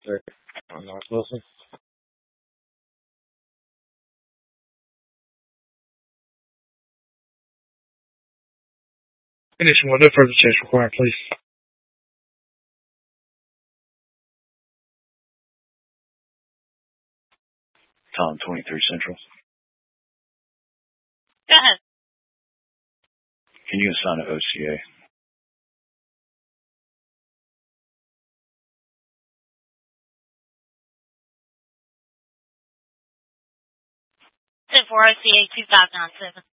North Wilson. Condition 1, no further chase required, please. Tom 23 Central. Go ahead. Can you assign an OCA? 10-4 OCA 2007.